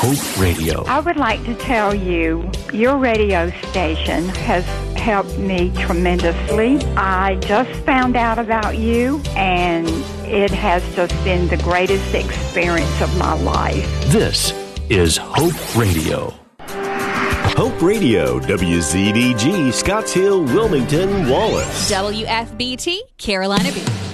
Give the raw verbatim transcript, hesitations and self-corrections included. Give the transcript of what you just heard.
Hope Radio. I would like to tell you, your radio station has helped me tremendously. I just found out about you, and it has just been the greatest experience of my life. This is Hope Radio. Hope Radio, W Z D G, Scotts Hill, Wilmington, Wallace. W F B T, Carolina Beach.